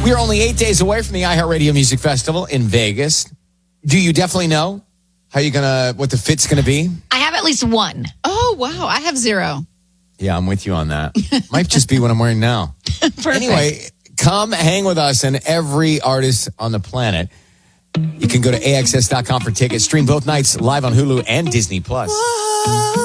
We are only 8 days away from the iHeartRadio Music Festival in Vegas. Do you definitely know what the fit's gonna be? I have at least one. Oh, wow. I have 0. Yeah, I'm with you on that. Might just be what I'm wearing now. Perfect. Anyway, come hang with us and every artist on the planet. You can go to AXS.com for tickets. Stream both nights live on Hulu and Disney+.